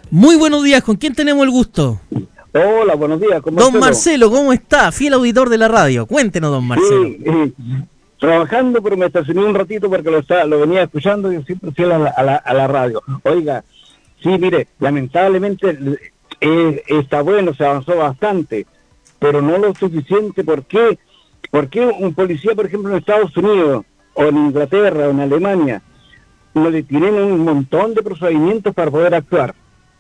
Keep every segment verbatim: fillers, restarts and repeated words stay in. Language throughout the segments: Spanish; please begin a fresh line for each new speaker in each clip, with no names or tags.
Muy buenos días, ¿con quién tenemos el gusto?
Hola, buenos días.
Don Marcelo. Marcelo, ¿cómo está? Fiel auditor de la radio. Cuéntenos, don Marcelo.
Sí, eh, trabajando, pero me estacioné un ratito porque lo, está, lo venía escuchando y siempre fiel a la, a, la, a la radio. Oiga, sí, mire, lamentablemente eh, está bueno, se avanzó bastante, pero no lo suficiente. ¿Por qué? ¿Por qué un policía, por ejemplo, en Estados Unidos, o en Inglaterra, o en Alemania, no le tienen un montón de procedimientos para poder actuar?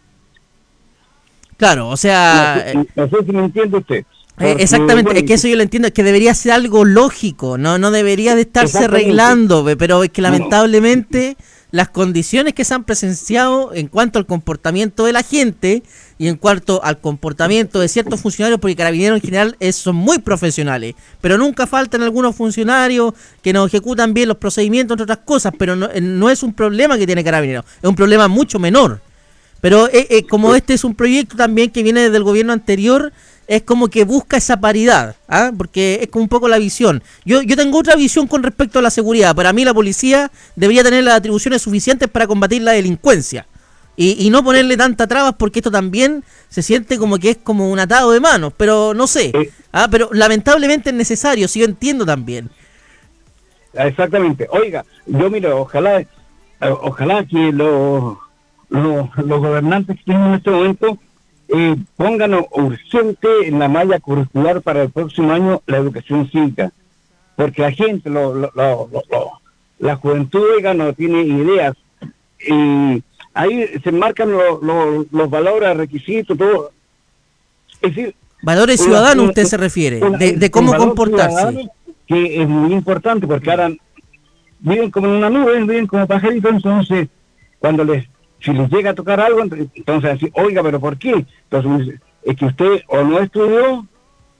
Claro, o sea...
No, no sé si me entiende usted.
Porque, eh, exactamente, bueno, es que eso yo lo entiendo, es que debería ser algo lógico, no no debería de estarse arreglando, pero es que lamentablemente no. Las condiciones que se han presenciado en cuanto al comportamiento de la gente y en cuanto al comportamiento de ciertos funcionarios, porque Carabineros en general es, son muy profesionales, pero nunca faltan algunos funcionarios que no ejecutan bien los procedimientos, entre otras cosas, pero no, no es un problema que tiene Carabineros, es un problema mucho menor. Pero eh, eh, como este es un proyecto también que viene desde el gobierno anterior, es como que busca esa paridad, ¿ah? Porque es como un poco la visión. Yo yo tengo otra visión con respecto a la seguridad. Para mí la policía debería tener las atribuciones suficientes para combatir la delincuencia y, y no ponerle tanta trabas, porque esto también se siente como que es como un atado de manos, pero no sé, ¿ah? Pero lamentablemente es necesario, sí, yo entiendo también.
Exactamente. Oiga, yo miro, ojalá, ojalá que los los, los gobernantes que tienen en este momento Eh, pongan urgente en la malla curricular para el próximo año la educación cívica, porque la gente, lo, lo, lo, lo, lo, la juventud, oiga, no tiene ideas, y ahí se marcan lo, lo, los valores, requisitos, todo. Es decir,
valores ciudadanos, una, usted una, se refiere, una, de, de cómo comportarse.
Que es muy importante, porque ahora viven como en una nube, viven como pajaritos, entonces cuando les si les llega a tocar algo, entonces así, oiga, ¿pero por qué? Entonces, es que usted o no estudió,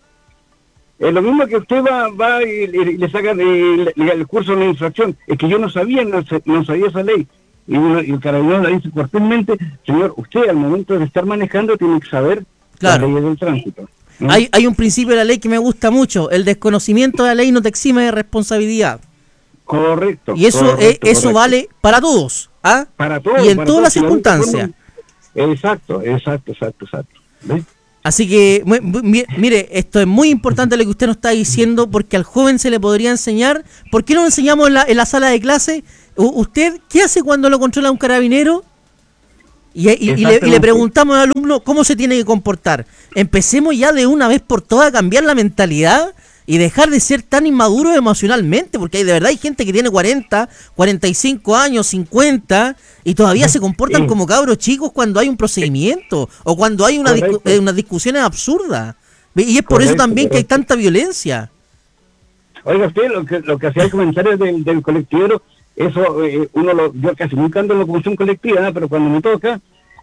es lo mismo que usted va va y le, le saca el, el curso de infracción, es que yo no sabía, no, no sabía esa ley, y, uno, y el carabinero le dice cortésmente, señor, usted al momento de estar manejando tiene que saber
claro.
las leyes del tránsito. ¿No?
Hay, hay un principio de la ley que me gusta mucho, el desconocimiento de la ley no te exime de responsabilidad.
Correcto.
Y eso
correcto,
eh, eso
correcto.
vale para todos, ¿ah?
Para todos.
Y en
para
todas
todos,
las circunstancias.
Exacto, exacto, exacto, exacto. ¿Ves?
Así que, mire, esto es muy importante lo que usted nos está diciendo, porque al joven se le podría enseñar. ¿Por qué no lo enseñamos en la, en la sala de clase? ¿Usted qué hace cuando lo controla un carabinero? Y, y, y, le, y le preguntamos al alumno cómo se tiene que comportar. Empecemos ya de una vez por todas a cambiar la mentalidad y dejar de ser tan inmaduros emocionalmente, porque hay, de verdad hay gente que tiene cuarenta, cuarenta y cinco años, cincuenta, y todavía se comportan sí. como cabros chicos cuando hay un procedimiento, o cuando hay una discu eh, unas discusiones absurdas. Y es por correcto, eso también correcto. que hay tanta violencia.
Oiga, usted, lo que, lo que hacía el comentario del, del colectivero, eso eh, uno lo, yo casi nunca ando en locomoción colectiva, ¿no? Pero cuando me toca,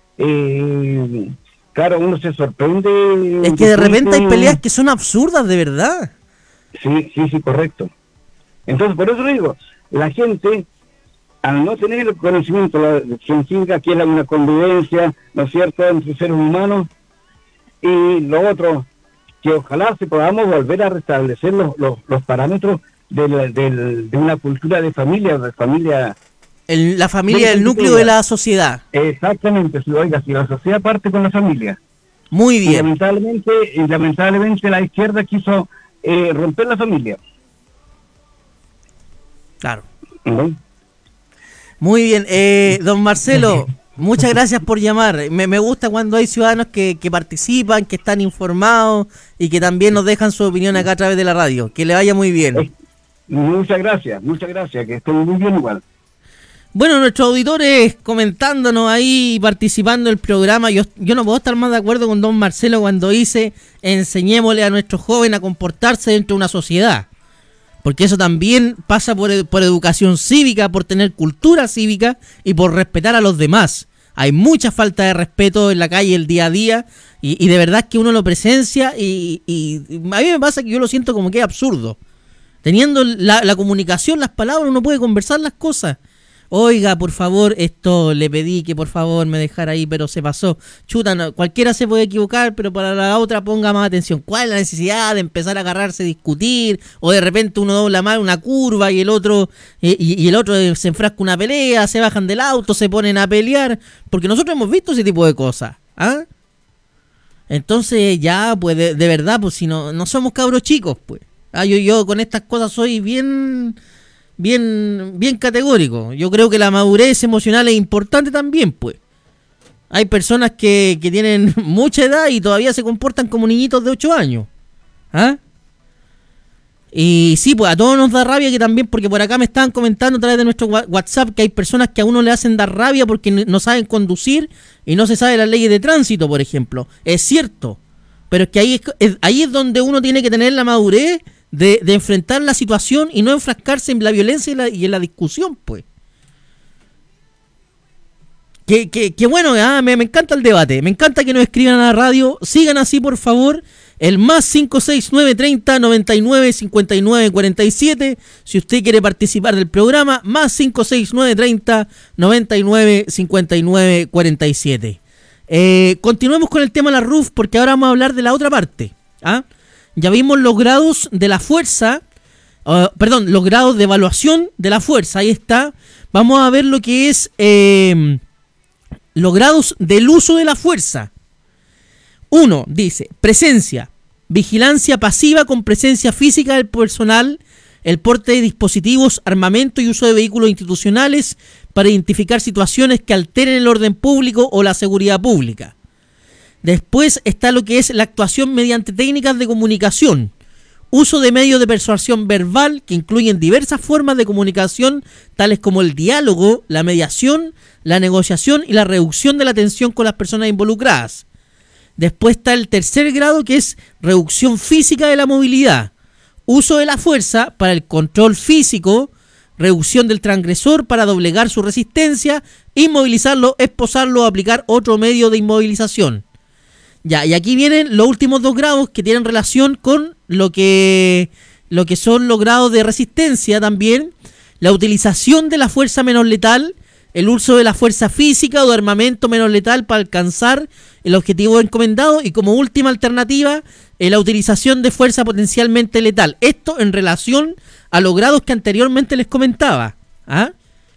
eh, claro, uno se sorprende.
Es que de repente hay peleas que son absurdas, de verdad.
Sí, sí, sí, correcto. Entonces, por eso digo, la gente, al no tener el conocimiento, la significa que es una convivencia, ¿no es cierto?, entre seres humanos, y lo otro, que ojalá se podamos volver a restablecer los, los, los parámetros de, la, de, de una cultura de familia, de familia...
El, la familia, el núcleo de la sociedad.
Exactamente, si, oiga, si la sociedad parte con la familia.
Muy bien.
Y lamentablemente, y lamentablemente la izquierda quiso... Eh, romper la familia.
Claro. Uh-huh. Muy bien, eh, don Marcelo, muchas gracias por llamar. Me, me gusta cuando hay ciudadanos que, que participan, que están informados y que también nos dejan su opinión acá a través de la radio. Que le vaya muy bien.
Eh, muchas gracias, muchas gracias, que estén muy bien igual.
Bueno, nuestros auditores comentándonos ahí, participando en el programa, yo, yo no puedo estar más de acuerdo con don Marcelo cuando dice enseñémosle a nuestros jóvenes a comportarse dentro de una sociedad, porque eso también pasa por, por educación cívica, por tener cultura cívica y por respetar a los demás. Hay mucha falta de respeto en la calle el día a día y, y de verdad que uno lo presencia y, y, y a mí me pasa que yo lo siento como que es absurdo. Teniendo la, la comunicación, las palabras, uno puede conversar las cosas. oiga, por favor, esto le pedí que por favor me dejara ahí, pero se pasó. Chuta, no, cualquiera se puede equivocar, pero para la otra ponga más atención. ¿Cuál es la necesidad de empezar a agarrarse, discutir? O de repente uno dobla mal una curva y el otro y, y el otro se enfrasca una pelea, se bajan del auto, se ponen a pelear. Porque nosotros hemos visto ese tipo de cosas, ¿ah? Entonces ya, pues de, de verdad, pues si no, no somos cabros chicos, pues. Ah, yo, yo con estas cosas soy bien... Bien, bien categórico. Yo creo que la madurez emocional es importante también, pues. Hay personas que, que tienen mucha edad y todavía se comportan como niñitos de ocho años. ¿Ah? Y sí, pues a todos nos da rabia que también, porque por acá me estaban comentando a través de nuestro WhatsApp que hay personas que a uno le hacen dar rabia porque no saben conducir y no se sabe las leyes de tránsito, por ejemplo. Es cierto. Pero es que ahí es, ahí es donde uno tiene que tener la madurez De, de enfrentar la situación y no enfrascarse en la violencia y, la, y en la discusión, pues. Que, que, que bueno, ah, me, me encanta el debate, me encanta que nos escriban a la radio, sigan así por favor, el más cinco seis nueve treinta noventa y nueve cincuenta y nueve cuarenta y siete, si usted quiere participar del programa, más cinco seis nueve treinta noventa y nueve cincuenta y nueve cuarenta y siete. Eh, continuemos con el tema de la R U F porque ahora vamos a hablar de la otra parte, ¿ah? Ya vimos los grados de la fuerza, uh, perdón, los grados de evaluación de la fuerza, ahí está. Vamos a ver lo que es eh, los grados del uso de la fuerza. Uno, dice, presencia, vigilancia pasiva con presencia física del personal, el porte de dispositivos, armamento y uso de vehículos institucionales para identificar situaciones que alteren el orden público o la seguridad pública. Después está lo que es la actuación mediante técnicas de comunicación. Uso de medios de persuasión verbal que incluyen diversas formas de comunicación, tales como el diálogo, la mediación, la negociación y la reducción de la tensión con las personas involucradas. Después está el tercer grado, que es reducción física de la movilidad. Uso de la fuerza para el control físico, reducción del transgresor para doblegar su resistencia, inmovilizarlo, esposarlo o aplicar otro medio de inmovilización. Ya, y aquí vienen los últimos dos grados que tienen relación con lo que, lo que son los grados de resistencia también. La utilización de la fuerza menos letal, el uso de la fuerza física o de armamento menos letal para alcanzar el objetivo encomendado. Y como última alternativa, eh, la utilización de fuerza potencialmente letal. Esto en relación a los grados que anteriormente les comentaba. ¿Ah?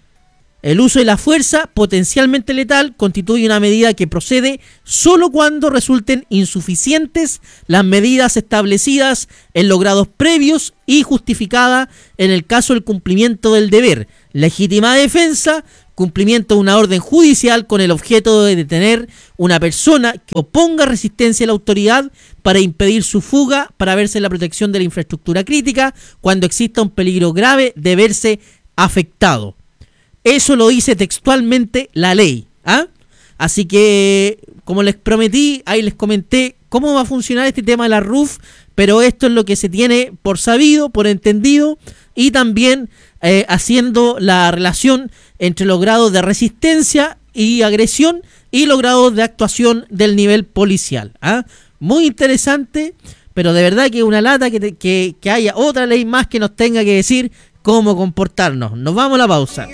El uso de la fuerza potencialmente letal constituye una medida que procede solo cuando resulten insuficientes las medidas establecidas en los grados previos y justificada en el caso del cumplimiento del deber, legítima defensa, cumplimiento de una orden judicial con el objeto de detener una persona que oponga resistencia a la autoridad para impedir su fuga, para verse la protección de la infraestructura crítica cuando exista un peligro grave de verse afectado. Eso lo dice textualmente la ley, ¿ah? Así que, como les prometí, ahí les comenté cómo va a funcionar este tema de la R U F, pero esto es lo que se tiene por sabido, por entendido, y también eh, haciendo la relación entre los grados de resistencia y agresión y los grados de actuación del nivel policial, ¿ah? Muy interesante, pero de verdad que es una lata que, te, que, que haya otra ley más que nos tenga que decir cómo comportarnos. Nos vamos a la pausa.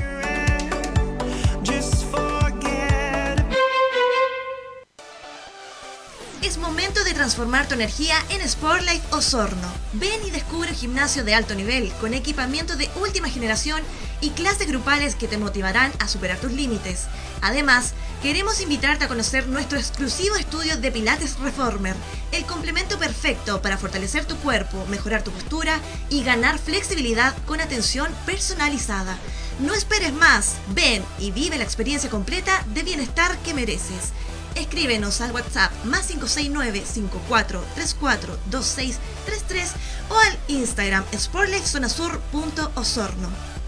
Es momento de transformar tu energía en Sportlife Osorno. Ven y descubre un gimnasio de alto nivel con equipamiento de última generación y clases grupales que te motivarán a superar tus límites. Además, queremos invitarte a conocer nuestro exclusivo estudio de Pilates Reformer, el complemento perfecto para fortalecer tu cuerpo, mejorar tu postura y ganar flexibilidad con atención personalizada. No esperes más, ven y vive la experiencia completa de bienestar que mereces. Escríbenos al WhatsApp más cinco seis nueve, cinco cuatro tres cuatro, dos seis tres tres o al Instagram sportlifezonasur punto osorno.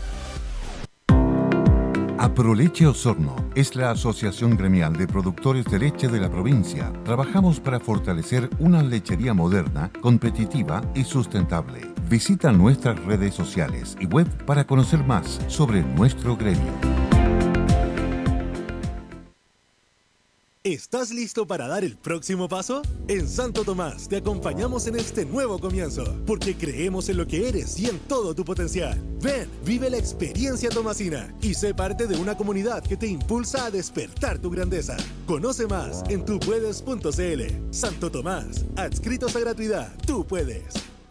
Aproleche Osorno es la asociación gremial de productores de leche de la provincia. Trabajamos para fortalecer una lechería moderna, competitiva y sustentable. Visita nuestras redes sociales y web para conocer más sobre nuestro gremio.
¿Estás listo para dar el próximo paso? En Santo Tomás te acompañamos en este nuevo comienzo, porque creemos en lo que eres y en todo tu potencial. Ven, vive la experiencia tomasina y sé parte de una comunidad que te impulsa a despertar tu grandeza. Conoce más en tu puedes punto c l. Santo Tomás, adscritos a gratuidad, tú puedes.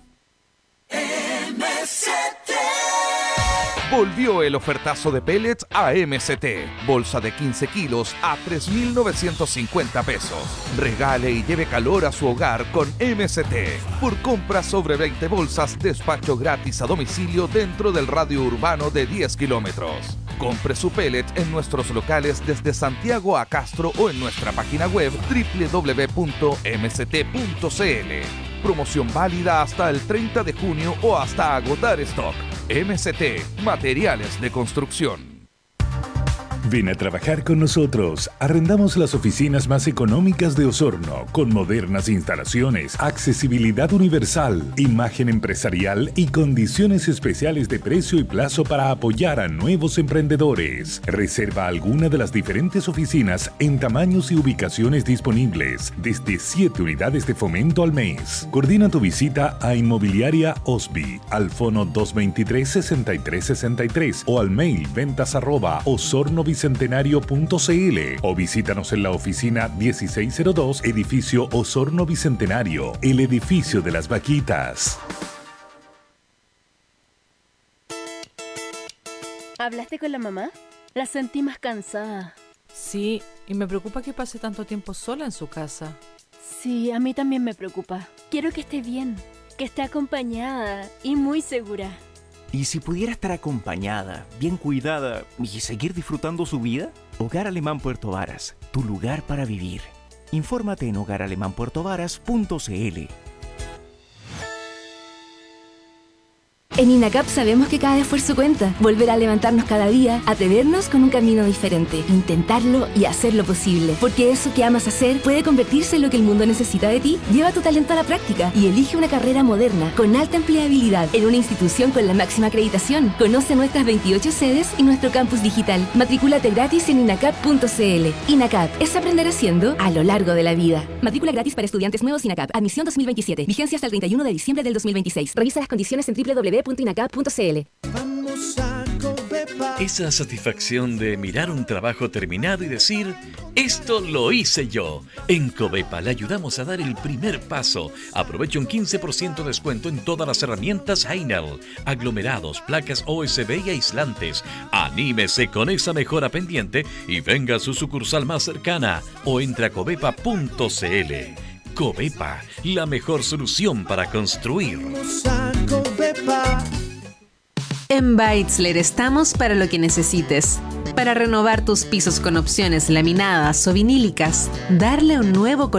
M S T.
Volvió el ofertazo de pellets a M S T. Bolsa de quince kilos a tres mil novecientos cincuenta pesos. Regale y lleve calor a su hogar con M S T. Por compra sobre veinte bolsas, despacho gratis a domicilio dentro del radio urbano de diez kilómetros. Compre su pellet en nuestros locales desde Santiago a Castro o en nuestra página web doble u doble u doble u punto m s t punto c l. Promoción válida hasta el treinta de junio o hasta agotar stock. M S T, materiales de construcción.
Ven a trabajar con nosotros. Arrendamos las oficinas más económicas de Osorno, con modernas instalaciones, accesibilidad universal, imagen empresarial y condiciones especiales de precio y plazo para apoyar a nuevos emprendedores. Reserva alguna de las diferentes oficinas en tamaños y ubicaciones disponibles, desde siete unidades de fomento al mes. Coordina tu visita a Inmobiliaria Osby, al fono dos veintitrés, sesenta y tres sesenta y tres o al mail ventas arroba osorno bicentenario punto c l o visítanos en la oficina dieciséis cero dos, edificio Osorno Bicentenario, el edificio de las vaquitas.
¿Hablaste con la mamá? La sentí más cansada.
Sí, y me preocupa que pase tanto tiempo sola en su casa.
Sí, a mí también me preocupa. Quiero que esté bien, que esté acompañada y muy segura.
¿Y si pudiera estar acompañada, bien cuidada y seguir disfrutando su vida? Hogar Alemán Puerto Varas, tu lugar para vivir. Infórmate en hogar alemán puerto varas punto c l.
En INACAP sabemos que cada esfuerzo cuenta. Volver a levantarnos cada día, atrevernos con un camino diferente, intentarlo y hacerlo posible. Porque eso que amas hacer puede convertirse en lo que el mundo necesita de ti. Lleva tu talento a la práctica y elige una carrera moderna, con alta empleabilidad, en una institución con la máxima acreditación. Conoce nuestras veintiocho sedes y nuestro campus digital. Matricúlate gratis en inacap punto c l. INACAP es aprender haciendo a lo largo de la vida. Matrícula gratis para estudiantes nuevos INACAP. Admisión dos mil veintisiete. Vigencia hasta el treinta y uno de diciembre del dos mil veintiséis. Revisa las condiciones en doble u doble u doble u punto inacap punto c l.
Vamos a Covepa. Esa satisfacción de mirar un trabajo terminado y decir, esto lo hice yo. En Covepa le ayudamos a dar el primer paso. Aproveche un quince por ciento de descuento en todas las herramientas Heinel, aglomerados, placas O S B y aislantes. Anímese con esa mejora pendiente y venga a su sucursal más cercana o entre a covepa punto c l. Covepa, la mejor solución para construir.
En Beitzler estamos para lo que necesites. Para renovar tus pisos con opciones laminadas o vinílicas, darle un nuevo color